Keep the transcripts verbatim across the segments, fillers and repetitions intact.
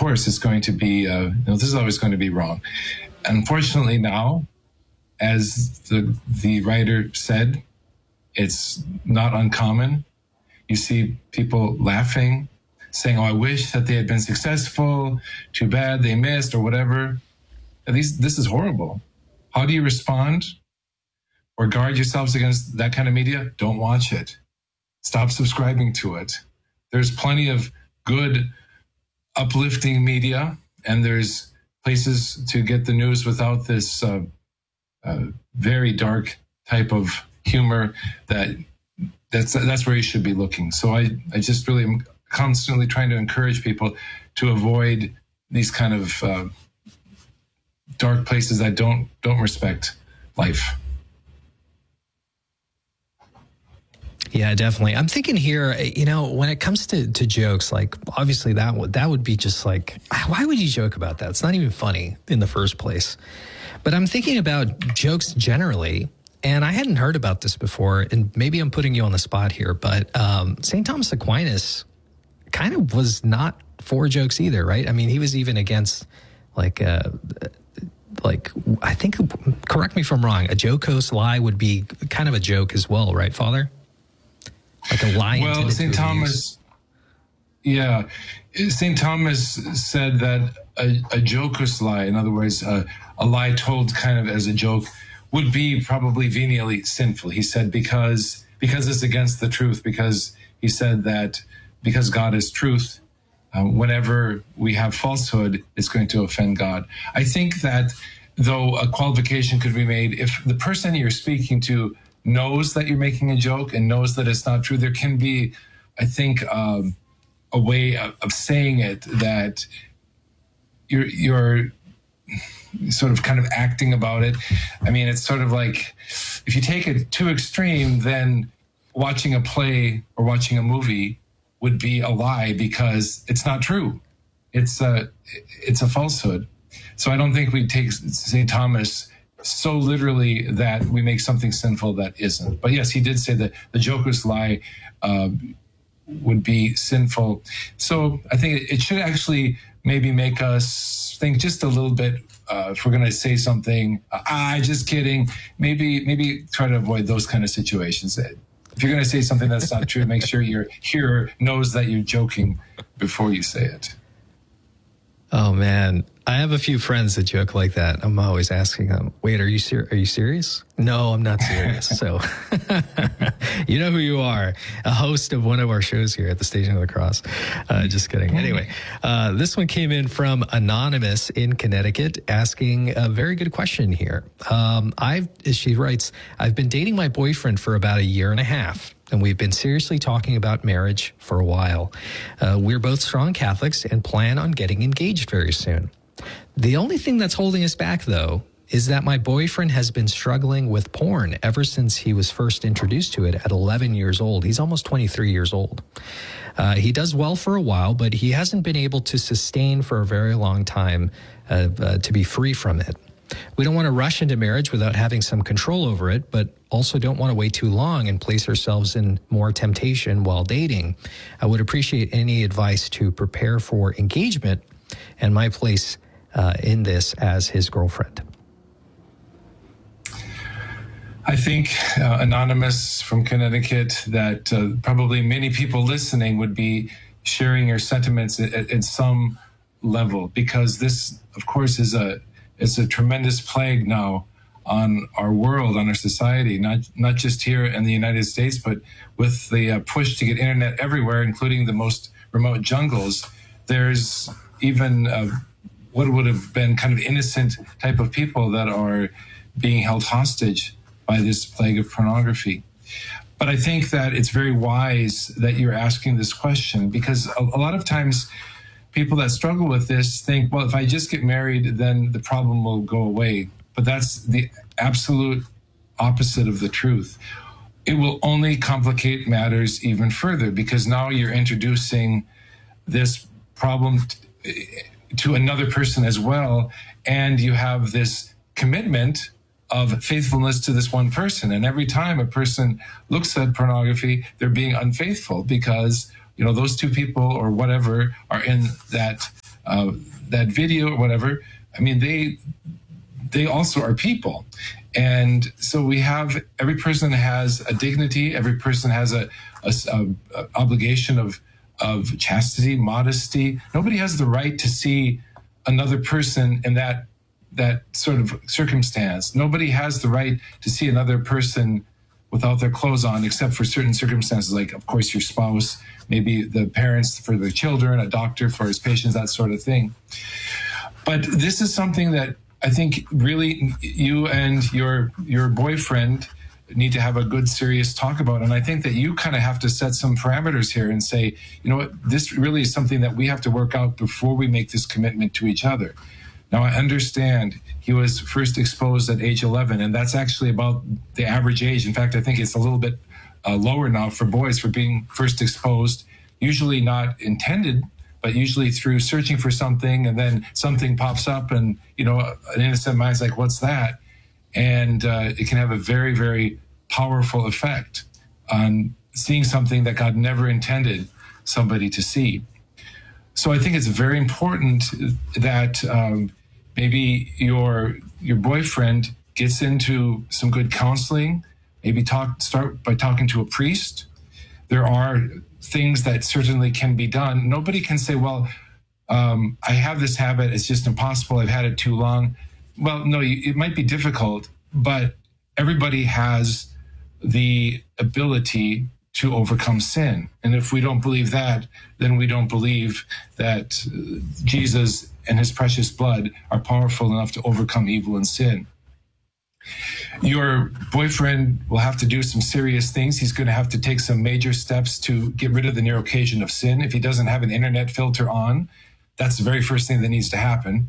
course, it's going to be, uh, you know, this is always going to be wrong. Unfortunately, now, as the the writer said, it's not uncommon. You see people laughing, saying, "Oh, I wish that they had been successful. Too bad they missed," or whatever. At least this is horrible. How do you respond or guard yourselves against that kind of media? Don't watch it. Stop subscribing to it. There's plenty of good, uplifting media, and there's places to get the news without this uh, uh, very dark type of humor. That that's that's where you should be looking. So I, I just really am constantly trying to encourage people to avoid these kind of uh, dark places that don't don't respect life. Yeah, definitely. I'm thinking here, you know, when it comes to, to jokes, like obviously that would that would be just like, why would you joke about that? It's not even funny in the first place. But I'm thinking about jokes generally, and I hadn't heard about this before, and maybe I'm putting you on the spot here, but um, Saint Thomas Aquinas kind of was not for jokes either, right? I mean, he was even against like, uh, like I think, correct me if I'm wrong, a jocose lie would be kind of a joke as well, right, Father? Like a lie. Well, Saint Thomas, yeah, Saint Thomas said that a, a jocose lie, in other words, uh, a lie told kind of as a joke, would be probably venially sinful. He said because because it's against the truth. Because he said that because God is truth, uh, whenever we have falsehood, it's going to offend God. I think that though a qualification could be made if the person you're speaking to knows that you're making a joke and knows that it's not true, there can be, I think, um, a way of, of saying it that you're you're sort of kind of acting about it. I mean, it's sort of like if you take it too extreme, then watching a play or watching a movie would be a lie because it's not true. It's a it's a falsehood. So I don't think we take Saint Thomas so literally that we make something sinful that isn't. But yes, he did say that the joker's lie uh, would be sinful. So I think it should actually maybe make us think just a little bit. Uh, if we're going to say something, ah, just kidding. Maybe maybe try to avoid those kind of situations. If you're going to say something that's not true, make sure your hearer knows that you're joking before you say it. Oh man, I have a few friends that joke like that. I'm always asking them, "Wait, are you ser- are you serious?" No, I'm not serious. So, you know who you are, a host of one of our shows here at the Station of the Cross. Uh, just kidding. Anyway, uh, this one came in from Anonymous in Connecticut, asking a very good question here. Um, I've, she writes, "I've been dating my boyfriend for about a year and a half. And we've been seriously talking about marriage for a while. Uh, we're both strong Catholics and plan on getting engaged very soon. The only thing that's holding us back, though, is that my boyfriend has been struggling with porn ever since he was first introduced to it at eleven years old. He's almost twenty-three years old. Uh, he does well for a while, but he hasn't been able to sustain for a very long time uh, uh, to be free from it. We don't want to rush into marriage without having some control over it, but also don't want to wait too long and place ourselves in more temptation while dating. I would appreciate any advice to prepare for engagement and my place uh, in this as his girlfriend." I think, uh, Anonymous from Connecticut, that uh, probably many people listening would be sharing your sentiments at, at some level, because this, of course, is a It's a tremendous plague now on our world, on our society, not not just here in the United States, but with the uh, push to get internet everywhere, including the most remote jungles. There's even uh, what would have been kind of innocent type of people that are being held hostage by this plague of pornography. But I think that it's very wise that you're asking this question, because a, a lot of times people that struggle with this think, well, if I just get married, then the problem will go away. But that's the absolute opposite of the truth. It will only complicate matters even further, because now you're introducing this problem t- to another person as well, and you have this commitment of faithfulness to this one person. And every time a person looks at pornography, they're being unfaithful because, you know, those two people or whatever are in that uh, that video or whatever, I mean, they they also are people. And so we have, every person has a dignity, every person has a, a, a, a obligation of, of chastity, modesty. Nobody has the right to see another person in that, that sort of circumstance. Nobody has the right to see another person without their clothes on, except for certain circumstances, like, of course, your spouse, maybe the parents for their children, a doctor for his patients, that sort of thing. But this is something that I think really you and your your boyfriend need to have a good, serious talk about. And I think that you kind of have to set some parameters here and say, you know what, this really is something that we have to work out before we make this commitment to each other. Now, I understand he was first exposed at age eleven, and that's actually about the average age. In fact, I think it's a little bit uh, lower now for boys for being first exposed, usually not intended, but usually through searching for something, and then something pops up and, you know, an innocent mind's like, what's that? And uh, it can have a very, very powerful effect on seeing something that God never intended somebody to see. So I think it's very important that um, maybe your your boyfriend gets into some good counseling, maybe talk start by talking to a priest. There are things that certainly can be done. Nobody can say, well, um, I have this habit, it's just impossible, I've had it too long. Well, no, it might be difficult, but everybody has the ability to overcome sin. And if we don't believe that, then we don't believe that Jesus and his precious blood are powerful enough to overcome evil and sin. Your boyfriend will have to do some serious things. He's going to have to take some major steps to get rid of the near occasion of sin. If he doesn't have an internet filter on, that's the very first thing that needs to happen.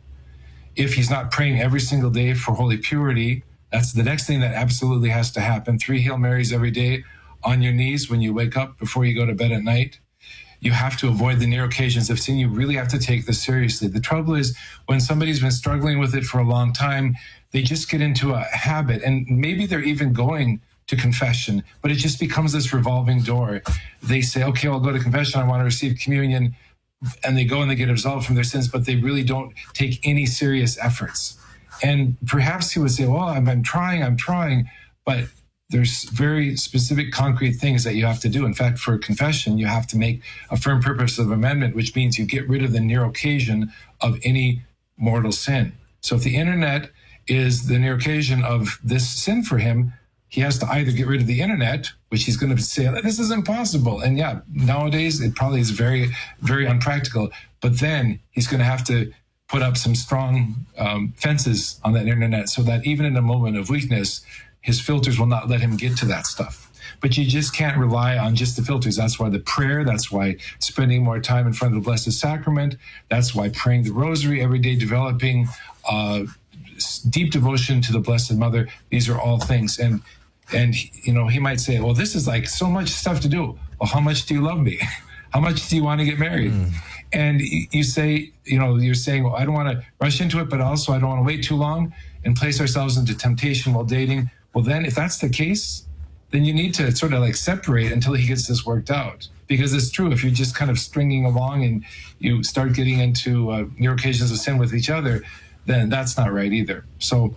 If he's not praying every single day for holy purity, that's the next thing that absolutely has to happen. Three Hail Marys every day on your knees when you wake up before you go to bed at night. You have to avoid the near occasions of sin. You really have to take this seriously. The trouble is when somebody's been struggling with it for a long time, they just get into a habit, and maybe they're even going to confession, but it just becomes this revolving door. They say, okay, I'll go to confession, I want to receive communion, and they go and they get absolved from their sins, but they really don't take any serious efforts. And perhaps he would say, well, I'm, I'm trying, I'm trying, but there's very specific, concrete things that you have to do. In fact, for confession, you have to make a firm purpose of amendment, which means you get rid of the near occasion of any mortal sin. So if the internet is the near occasion of this sin for him, he has to either get rid of the internet, which he's going to say, this is impossible. And yeah, nowadays it probably is very, very unpractical. But then he's going to have to put up some strong um, fences on that internet so that even in a moment of weakness, his filters will not let him get to that stuff. But you just can't rely on just the filters. That's why the prayer, that's why spending more time in front of the Blessed Sacrament, that's why praying the Rosary every day, developing uh, deep devotion to the Blessed Mother. These are all things. And, and you know, he might say, well, this is like so much stuff to do. Well, how much do you love me? How much do you want to get married? Mm. And you say, you know, you're saying, well, I don't want to rush into it, but also I don't want to wait too long and place ourselves into temptation while dating. Well, then if that's the case, then you need to sort of like separate until he gets this worked out. Because it's true, if you're just kind of stringing along and you start getting into uh, near occasions of sin with each other, then that's not right either. So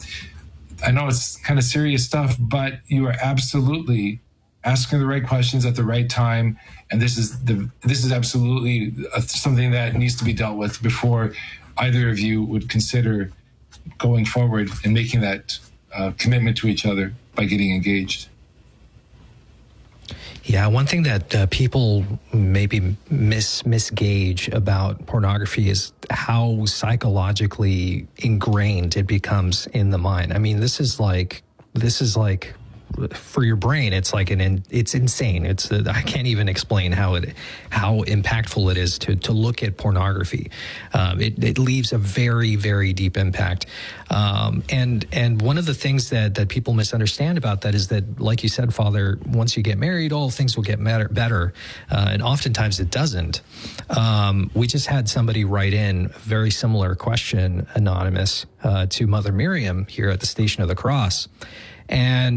I know it's kind of serious stuff, but you are absolutely asking the right questions at the right time. And this is the this is absolutely something that needs to be dealt with before either of you would consider going forward and making that uh, commitment to each other by getting engaged. Yeah, one thing that uh, people maybe mis misgauge about pornography is how psychologically ingrained it becomes in the mind. I mean, this is like this is like for your brain, it's like an in, it's insane. It's uh, I can't even explain how it how impactful it is to to look at pornography. Um, it, it leaves a very very deep impact. Um, and and one of the things that that people misunderstand about that is that, like you said, Father, once you get married, all things will get better. better. Uh, and oftentimes it doesn't. Um, we just had somebody write in a very similar question, anonymous, uh, to Mother Miriam here at the Station of the Cross, and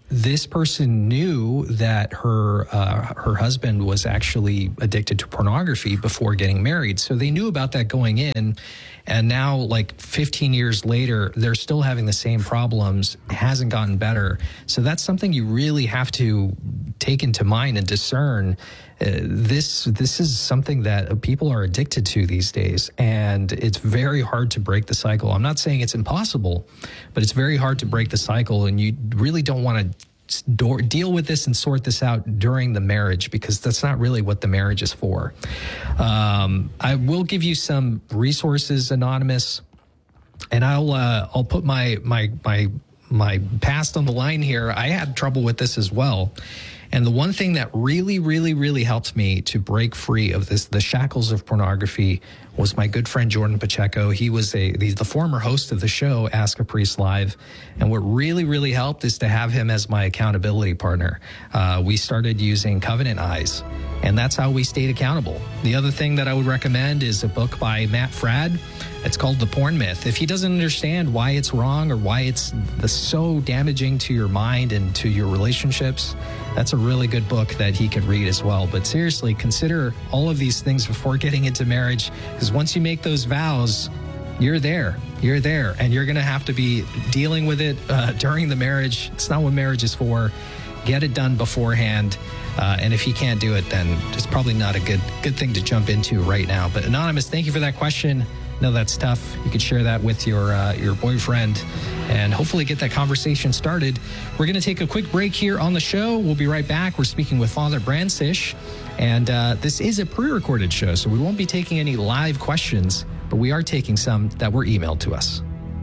this person knew that her uh, her husband was actually addicted to pornography before getting married. So they knew about that going in. And now, like fifteen years later, they're still having the same problems. It hasn't gotten better. So that's something you really have to take into mind and discern. Uh, this this is something that people are addicted to these days, and it's very hard to break the cycle. I'm not saying it's impossible, but it's very hard to break the cycle, and you really don't want to do- deal with this and sort this out during the marriage, because that's not really what the marriage is for. Um, I will give you some resources, Anonymous, and I'll uh, I'll put my my my my past on the line here. I had trouble with this as well. And the one thing that really, really, really helped me to break free of this, the shackles of pornography, was my good friend Jordan Pacheco. He was a he's the former host of the show Ask a Priest Live, and what really, really helped is to have him as my accountability partner. Uh, we started using Covenant Eyes, and that's how we stayed accountable. The other thing that I would recommend is a book by Matt Fradd. It's called The Porn Myth. If he doesn't understand why it's wrong or why it's the, so damaging to your mind and to your relationships, that's a really good book that he could read as well. But seriously, consider all of these things before getting into marriage, because once you make those vows, you're there. You're there, and you're going to have to be dealing with it uh, during the marriage. It's not what marriage is for. Get it done beforehand. Uh, and if you can't do it, then it's probably not a good good thing to jump into right now. But Anonymous, thank you for that question. No, that's tough. You could share that with your uh, your boyfriend and hopefully get that conversation started. We're going to take a quick break here on the show. We'll be right back. We're speaking with Father Brancisz, and uh, this is a pre-recorded show, so we won't be taking any live questions, but we are taking some that were emailed to us.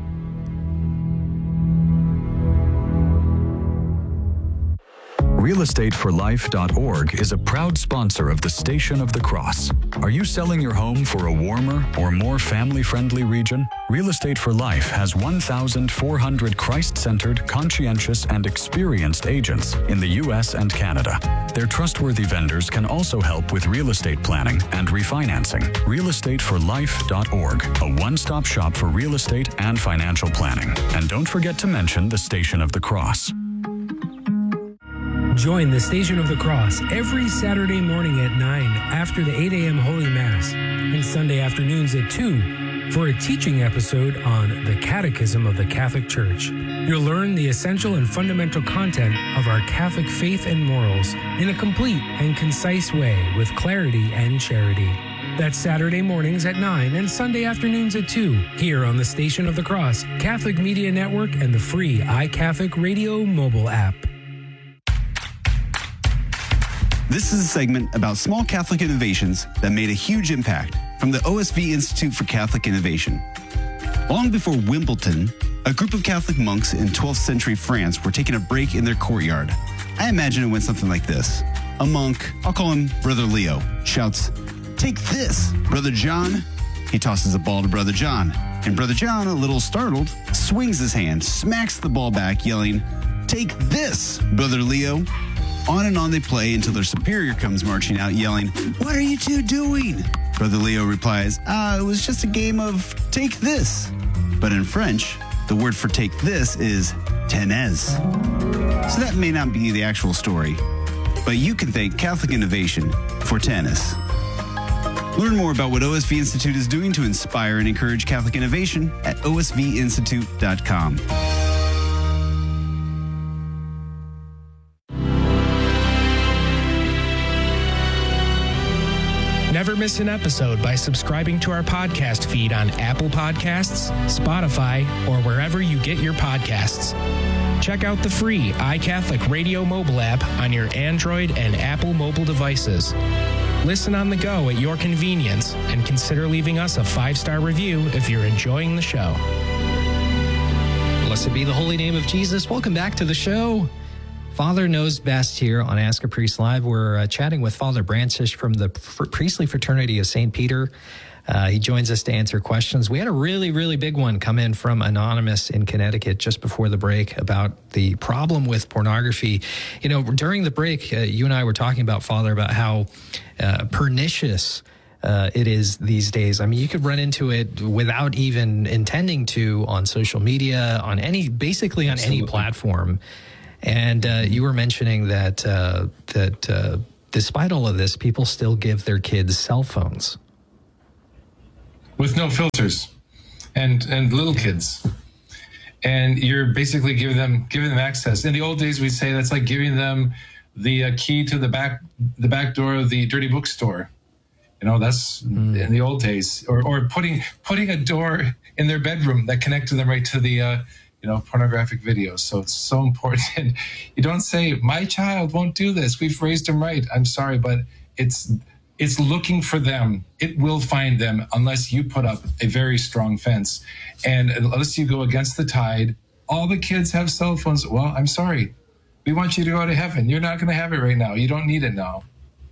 real estate for life dot org is a proud sponsor of the Station of the Cross. Are you selling your home for a warmer or more family-friendly region? Real Estate for Life has one thousand four hundred Christ-centered, conscientious, and experienced agents in the U S and Canada. Their trustworthy vendors can also help with real estate planning and refinancing. real estate for life dot org, a one-stop shop for real estate and financial planning. And don't forget to mention the Station of the Cross. Join the Station of the Cross every Saturday morning at nine after the eight a.m. Holy Mass and Sunday afternoons at two for a teaching episode on the Catechism of the Catholic Church. You'll learn the essential and fundamental content of our Catholic faith and morals in a complete and concise way with clarity and charity. That's Saturday mornings at nine and Sunday afternoons at two here on the Station of the Cross, Catholic Media Network, and the free iCatholic Radio mobile app. This is a segment about small Catholic innovations that made a huge impact from the O S V Institute for Catholic Innovation. Long before Wimbledon, a group of Catholic monks in twelfth century France were taking a break in their courtyard. I imagine it went something like this. A monk, I'll call him Brother Leo, shouts, "Take this, Brother John." He tosses a ball to Brother John, and Brother John, a little startled, swings his hand, smacks the ball back, yelling, "Take this, Brother Leo." On and on they play until their superior comes marching out yelling, "What are you two doing?" Brother Leo replies, "Ah, it was just a game of take this." But in French, the word for take this is tenez. So that may not be the actual story, but you can thank Catholic Innovation for tennis. Learn more about what O S V Institute is doing to inspire and encourage Catholic innovation at O S V institute dot com. Never miss an episode by subscribing to our podcast feed on Apple Podcasts, Spotify, or wherever you get your podcasts. Check out the free iCatholic Radio mobile app on your Android and Apple mobile devices. Listen on the go at your convenience, and consider leaving us a five-star review if you're enjoying the show. Blessed be the holy name of Jesus. Welcome back to the show. Father Knows Best here on Ask a Priest Live. We're uh, chatting with Father Brancisz from the F- Priestly Fraternity of Saint Peter. Uh, he joins us to answer questions. We had a really, really big one come in from Anonymous in Connecticut just before the break about the problem with pornography. You know, during the break, uh, you and I were talking about, Father, about how uh, pernicious Uh, it is these days. I mean, you could run into it without even intending to on social media, on any, basically on Absolutely. any platform. And uh, you were mentioning that uh, that uh, despite all of this, people still give their kids cell phones with no filters, and and little kids, and you're basically giving them giving them access. In the old days, we'd say that's like giving them the uh, key to the back the back door of the dirty bookstore. You know, that's mm. in the old days, or or putting putting a door in their bedroom that connected them right to the uh, you know, pornographic videos. So it's so important. You don't say, my child won't do this, we've raised him right. I'm sorry, but it's it's looking for them. It will find them unless you put up a very strong fence. And unless you go against the tide, all the kids have cell phones. Well, I'm sorry. We want you to go to heaven. You're not going to have it right now. You don't need it now.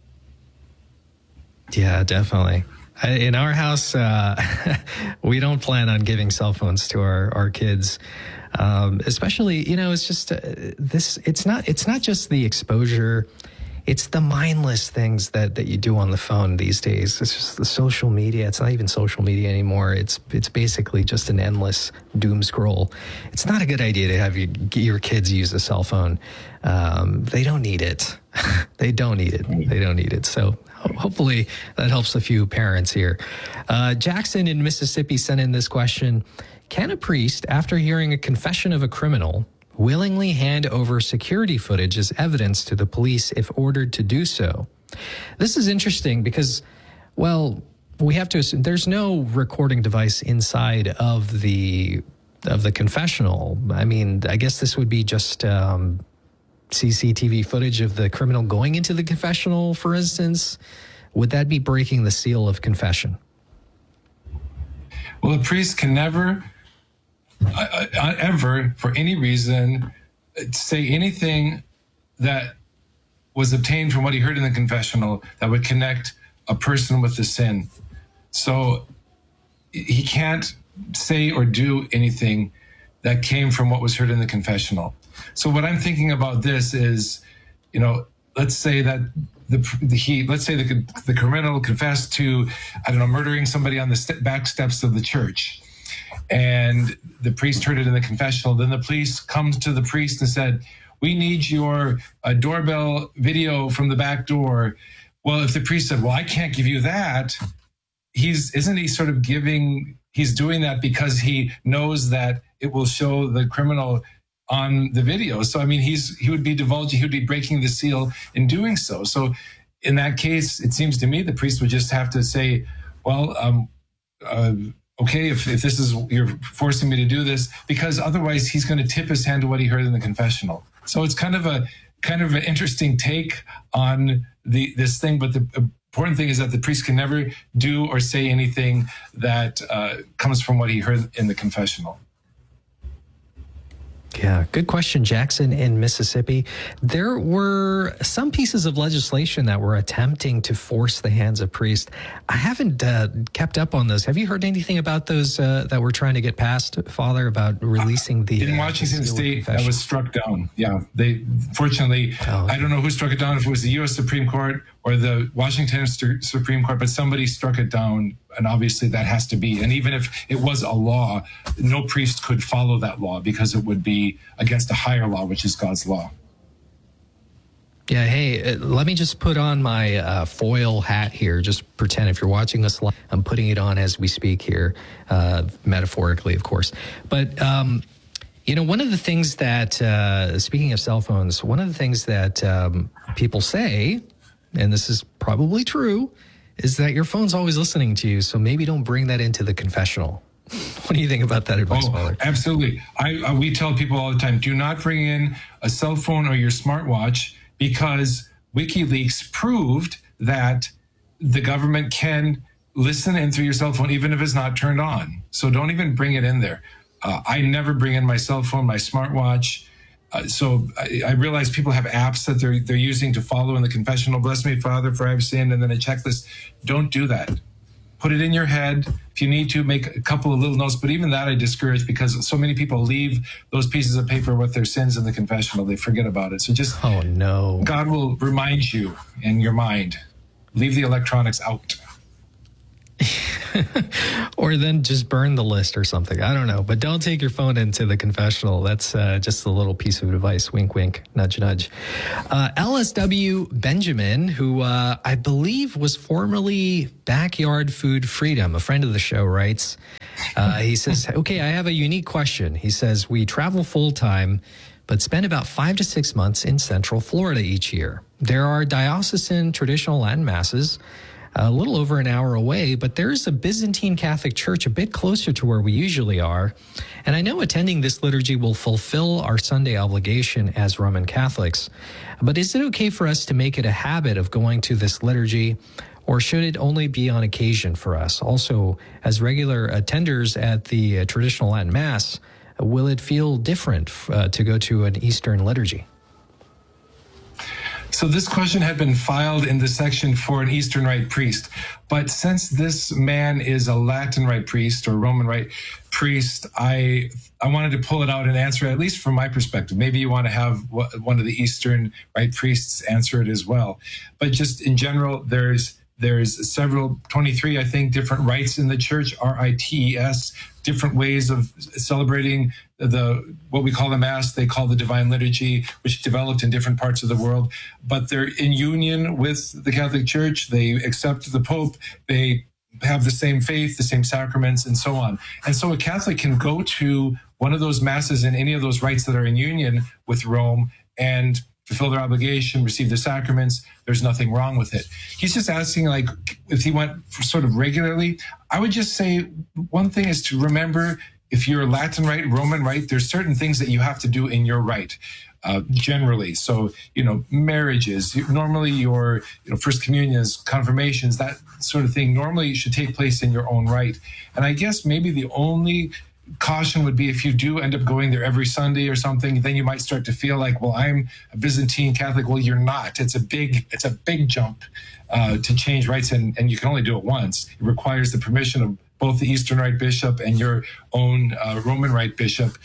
Yeah, definitely. In our house, uh, we don't plan on giving cell phones to our, our kids. Um, especially, you know, it's just uh, this, it's not, it's not just the exposure. It's the mindless things that, that you do on the phone these days. It's just the social media. It's not even social media anymore. It's, it's basically just an endless doom scroll. It's not a good idea to have your, your kids use a cell phone. Um, they don't need it. They don't need it. They don't need it. So hopefully that helps a few parents here. Uh, Jackson in Mississippi sent in this question. Can a priest, after hearing a confession of a criminal, willingly hand over security footage as evidence to the police if ordered to do so? This is interesting because, well, we have to assume there's no recording device inside of the of the confessional. I mean, I guess this would be just um, C C T V footage of the criminal going into the confessional, for instance. Would that be breaking the seal of confession? Well, a priest can never, uh, uh, ever, for any reason, say anything that was obtained from what he heard in the confessional that would connect a person with the sin. So he can't say or do anything that came from what was heard in the confessional. So what I'm thinking about this is, you know, let's say that the, the he, let's say the the criminal confessed to, I don't know, murdering somebody on the st- back steps of the church, and the priest heard it in the confessional. Then the police come to the priest and said, "We need your uh, doorbell video from the back door." Well, if the priest said, "Well, I can't give you that," he's isn't he sort of giving? He's doing that because he knows that it will show the criminal on the video. So, I mean, he's he would be divulging, he would be breaking the seal in doing so. So in that case, it seems to me the priest would just have to say, well, um, uh, okay, if, if this is, you're forcing me to do this, because otherwise he's going to tip his hand to what he heard in the confessional. So it's kind of a kind of an interesting take on the this thing. But the important thing is that the priest can never do or say anything that uh, comes from what he heard in the confessional. Yeah, good question, Jackson in Mississippi. There were some pieces of legislation that were attempting to force the hands of priests. I haven't uh, kept up on those. Have you heard anything about those uh, that we're trying to get passed, Father, about releasing the... In uh, Washington State, that was struck down. Yeah, they fortunately, oh. I don't know who struck it down, if it was the U S Supreme Court or the Washington Supreme Court, but somebody struck it down, and obviously that has to be. And even if it was a law, no priest could follow that law because it would be against a higher law, which is God's law. Yeah, hey, uh, let me just put on my uh, foil hat here. Just pretend if you're watching this live, I'm putting it on as we speak here, uh, metaphorically, of course. But, um, you know, one of the things that, uh, speaking of cell phones, one of the things that um, people say, and this is probably true, is that your phone's always listening to you, so maybe don't bring that into the confessional. What do you think about that advice, oh, Father? Absolutely. I, uh, we tell people all the time, do not bring in a cell phone or your smartwatch, because WikiLeaks proved that the government can listen in through your cell phone, even if it's not turned on. So don't even bring it in there. Uh, I never bring in my cell phone, my smartwatch. Uh, so I, I realize people have apps that they're they're using to follow in the confessional. Bless me, Father, for I've sinned, and then a checklist. Don't do that. Put it in your head. If you need to, make a couple of little notes. But even that I discourage, because so many people leave those pieces of paper with their sins in the confessional. They forget about it. So just, oh no, God will remind you in your mind. Leave the electronics out. Or then just burn the list or something. I don't know. But don't take your phone into the confessional. That's uh, just a little piece of advice. Wink, wink, nudge, nudge. Uh, L S W Benjamin, who uh, I believe was formerly Backyard Food Freedom, a friend of the show, writes, uh, he says, okay, I have a unique question. He says, we travel full time, but spend about five to six months in Central Florida each year. There are diocesan traditional Latin masses a little over an hour away, but there's a Byzantine Catholic church a bit closer to where we usually are. And I know attending this liturgy will fulfill our Sunday obligation as Roman Catholics. But is it okay for us to make it a habit of going to this liturgy, or should it only be on occasion for us? Also, as regular attenders at the uh, traditional Latin Mass, will it feel different uh, to go to an Eastern liturgy? So this question had been filed in the section for an Eastern Rite priest. But since this man is a Latin Rite priest or Roman Rite priest, I I wanted to pull it out and answer it, at least from my perspective. Maybe you want to have one of the Eastern Rite priests answer it as well. But just in general, there's there's several, twenty-three, I think, different rites in the church, R I T E S, different ways of celebrating the what we call the Mass, they call the Divine Liturgy, which developed in different parts of the world. But they're in union with the Catholic Church. They accept the Pope. They have the same faith, the same sacraments, and so on. And so a Catholic can go to one of those Masses in any of those rites that are in union with Rome and fulfill their obligation, receive the sacraments. There's nothing wrong with it. He's just asking, like, if he went for sort of regularly. I would just say one thing is to remember, if you're Latin Rite, Roman Rite, there's certain things that you have to do in your rite, uh, generally. So, you know, marriages, normally your, you know, first communions, confirmations, that sort of thing normally should take place in your own rite. And I guess maybe the only caution would be if you do end up going there every Sunday or something, then you might start to feel like, well, I'm a Byzantine Catholic. Well, you're not. It's a big, it's a big jump uh, to change rites, and, and you can only do it once. It requires the permission of both the Eastern Rite bishop and your own uh, Roman Rite bishop.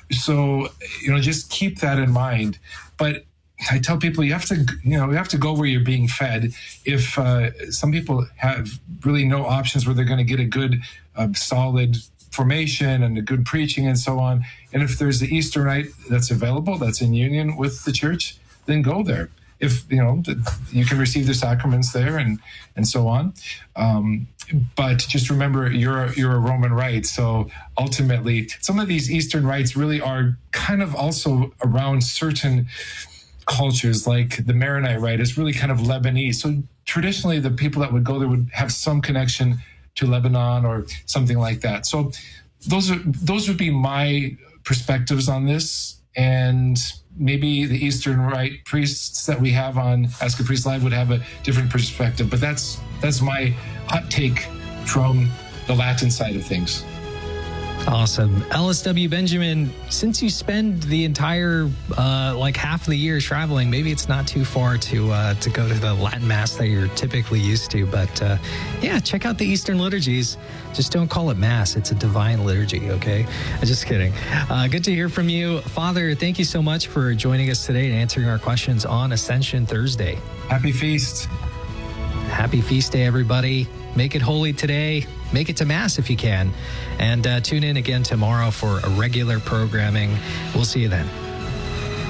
So, you know, just keep that in mind. But I tell people you have to, you know, you have to go where you're being fed. If uh, some people have really no options where they're going to get a good, uh, solid formation and a good preaching and so on, and if there's the Eastern Rite that's available, that's in union with the church, then go there. If, you know, you can receive the sacraments there and and so on. Um, but just remember, you're you're a Roman Rite, so ultimately, some of these Eastern rites really are kind of also around certain cultures, like the Maronite Rite is really kind of Lebanese. So traditionally, the people that would go there would have some connection to Lebanon or something like that. So those are those would be my perspectives on this, and maybe the Eastern Rite priests that we have on Ask a Priest Live would have a different perspective. But that's that's my hot take from the Latin side of things. Awesome. L S W Benjamin, since you spend the entire, uh, like half of the year traveling, maybe it's not too far to uh, to go to the Latin Mass that you're typically used to. But uh, yeah, check out the Eastern liturgies. Just don't call it Mass. It's a divine liturgy, okay? I'm just kidding. Uh, good to hear from you. Father, thank you so much for joining us today and answering our questions on Ascension Thursday. Happy feast. Happy feast day, everybody. Make it holy today. Make it to Mass if you can. And uh, tune in again tomorrow for a regular programming. We'll see you then.